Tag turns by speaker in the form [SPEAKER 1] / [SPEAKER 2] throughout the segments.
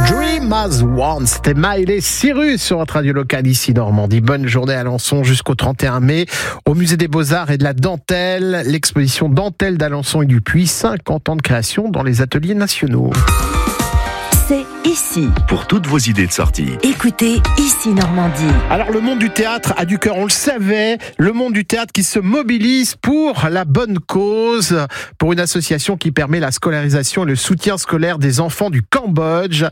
[SPEAKER 1] Dream as One, c'était Miley Cyrus sur votre radio locale ici Normandie. Bonne journée à Alençon jusqu'au 31 mai au musée des Beaux-Arts et de la Dentelle. L'exposition Dentelle d'Alençon et du Puy, 50 ans de création dans les ateliers nationaux.
[SPEAKER 2] C'est ici.
[SPEAKER 3] Pour toutes vos idées de sortie.
[SPEAKER 2] Écoutez Ici Normandie.
[SPEAKER 1] Alors le monde du théâtre a du cœur, on le savait. Le monde du théâtre qui se mobilise pour la bonne cause, pour une association qui permet la scolarisation et le soutien scolaire des enfants du Cambodge.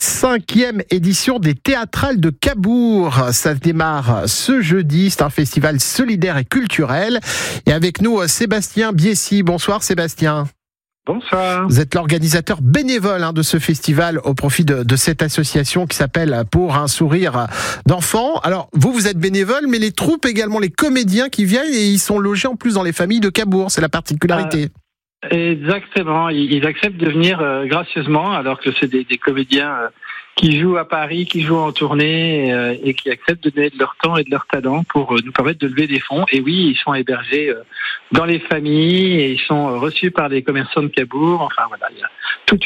[SPEAKER 1] 5e édition des Théâtrales de Cabourg. Ça démarre ce jeudi, c'est un festival solidaire et culturel. Et avec nous, Sébastien Biessy. Bonsoir Sébastien.
[SPEAKER 4] Bonsoir.
[SPEAKER 1] Vous êtes l'organisateur bénévole de ce festival au profit de cette association qui s'appelle Pour un sourire d'enfant. Alors, vous êtes bénévole, mais les troupes également, les comédiens qui viennent, et ils sont logés en plus dans les familles de Cabourg. C'est la particularité.
[SPEAKER 4] Exactement. Ils acceptent de venir gracieusement, alors que c'est des comédiens qui jouent à Paris, qui jouent en tournée et qui acceptent de donner de leur temps et de leur talent pour nous permettre de lever des fonds. Et oui, ils sont hébergés dans les familles et ils sont reçus par les commerçants de Cabourg. Enfin voilà, il y a toute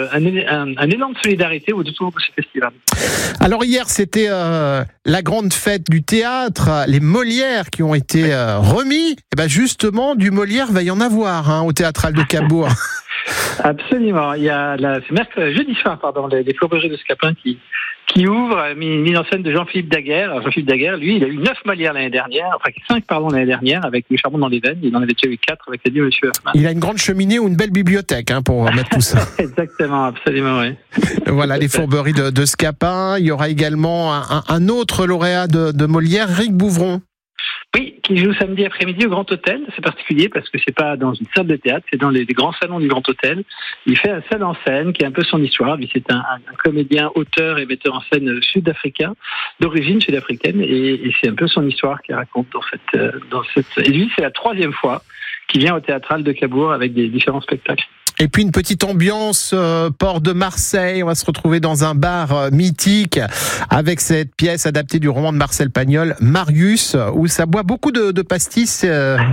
[SPEAKER 4] un élan de solidarité autour de ce festival.
[SPEAKER 1] Alors hier, c'était la grande fête du théâtre, les Molières qui ont été remis. Et ben justement, du Molière va y en avoir au Théâtral de Cabourg.
[SPEAKER 4] Absolument. Il y a jeudi soir, les Faubourgers de Scapin qui ouvre, mise en scène de Jean-Philippe Daguerre. Jean-Philippe Daguerre, lui, il a eu 9 Molières l'année dernière, 5 l'année dernière, avec Le Charbon dans les veines. Il en avait déjà eu 4 avec Adieu Monsieur Hoffmann.
[SPEAKER 1] Il a une grande cheminée ou une belle bibliothèque pour mettre tout ça.
[SPEAKER 4] Exactement, absolument, oui.
[SPEAKER 1] Voilà, les Fourberies de Scapin. Il y aura également un autre lauréat de Molière, Rick Bouvron.
[SPEAKER 4] Oui, qui joue samedi après-midi au Grand Hôtel. C'est particulier parce que c'est pas dans une salle de théâtre, c'est dans les grands salons du Grand Hôtel. Il fait un seul en scène qui est un peu son histoire. Lui, c'est un comédien, auteur et metteur en scène sud-africain, d'origine sud-africaine, et c'est un peu son histoire qu'il raconte dans cette. Et lui, c'est la 3e fois qu'il vient au Théâtral de Cabourg avec des différents spectacles.
[SPEAKER 1] Et puis une petite ambiance port de Marseille. On va se retrouver dans un bar mythique avec cette pièce adaptée du roman de Marcel Pagnol, Marius, où ça boit beaucoup de pastis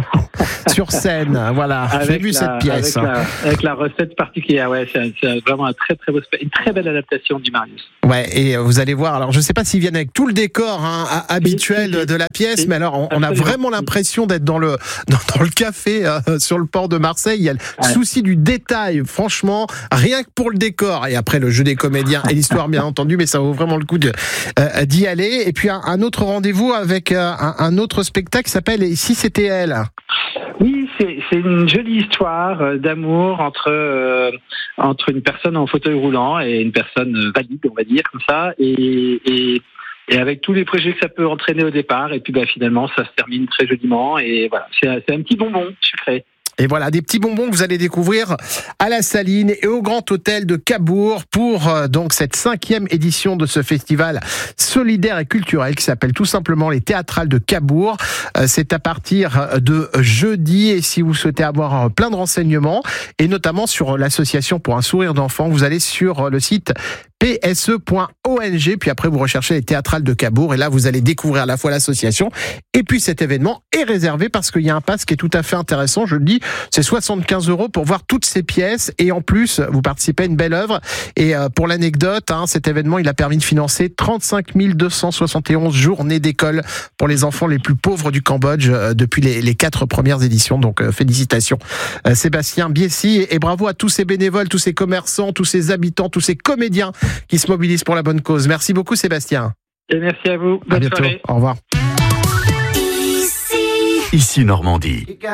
[SPEAKER 1] sur scène. Voilà, j'ai vu cette pièce.
[SPEAKER 4] Avec la recette particulière, ouais, c'est vraiment un très très beau spectacle, une très belle adaptation du Marius.
[SPEAKER 1] Ouais, et vous allez voir. Alors je ne sais pas s'ils viennent avec tout le décor habituel de la pièce, mais alors on a vraiment l'impression d'être dans le café sur le port de Marseille. Il y a le souci du détail. Franchement, rien que pour le décor, et après le jeu des comédiens et l'histoire bien entendu, mais ça vaut vraiment le coup d'y aller. Et puis un autre rendez-vous avec un autre spectacle qui s'appelle Et si c'était elle.
[SPEAKER 4] Oui, c'est une jolie histoire d'amour entre une personne en fauteuil roulant et une personne valide, on va dire comme ça, et avec tous les préjugés que ça peut entraîner au départ, et puis finalement ça se termine très joliment, et voilà, c'est un petit bonbon sucré.
[SPEAKER 1] Et voilà, des petits bonbons que vous allez découvrir à la Saline et au Grand Hôtel de Cabourg pour donc cette 5e édition de ce festival solidaire et culturel qui s'appelle tout simplement les Théâtrales de Cabourg. C'est à partir de jeudi, et si vous souhaitez avoir plein de renseignements et notamment sur l'association Pour un sourire d'enfant, vous allez sur le site pse.ong, puis après vous recherchez les Théâtrales de Cabourg, et là vous allez découvrir à la fois l'association et puis cet événement est réservé parce qu'il y a un pass qui est tout à fait intéressant, je le dis, c'est 75 € pour voir toutes ces pièces, et en plus vous participez à une belle œuvre. Et pour l'anecdote, cet événement il a permis de financer 35 271 journées d'école pour les enfants les plus pauvres du Cambodge depuis les 4 premières éditions, donc félicitations Sébastien Biessy, et bravo à tous ces bénévoles, tous ces commerçants, tous ces habitants, tous ces comédiens qui se mobilisent pour la bonne cause. Merci beaucoup Sébastien.
[SPEAKER 4] Et merci à vous.
[SPEAKER 1] À bientôt. Soirée. Au revoir.
[SPEAKER 3] Ici Normandie.